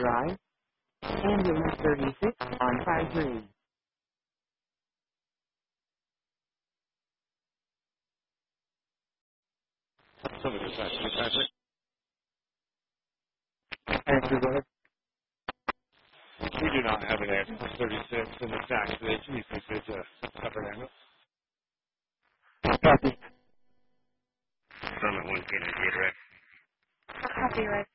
Drive, ambulance 36 on 53. Some of this actually, Patrick. Answer, go ahead. We do not have an ambulance 36 in the tax today. Can you please say to separate ambulance? Copy. Summit 1 Kennedy, direct. Copy, right.